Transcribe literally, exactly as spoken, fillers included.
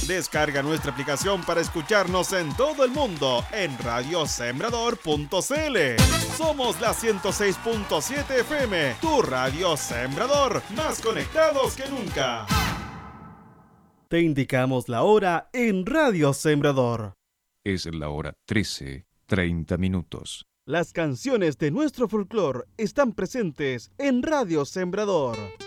Descarga nuestra aplicación para escucharnos en todo el mundo en radio sembrador punto c l. Somos la ciento seis punto siete F M, tu radio Sembrador, más conectados que nunca. Te indicamos la hora en Radio Sembrador. Es la hora trece, treinta minutos. Las canciones de nuestro folclore están presentes en Radio Sembrador.